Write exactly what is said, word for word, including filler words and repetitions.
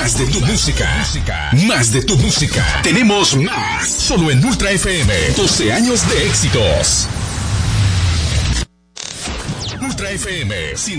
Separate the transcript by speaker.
Speaker 1: Más de tu música. Más de tu música. Tenemos más. Solo en Ultra F M. doce años de éxitos. Ultra F M.